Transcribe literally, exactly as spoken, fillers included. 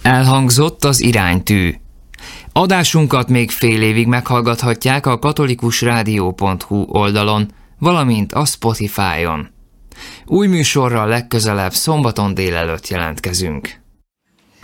Elhangzott az iránytű. Adásunkat még fél évig meghallgathatják a katolikusrádió pont hu oldalon, valamint a Spotify-on. Új műsorral legközelebb szombaton délelőtt jelentkezünk.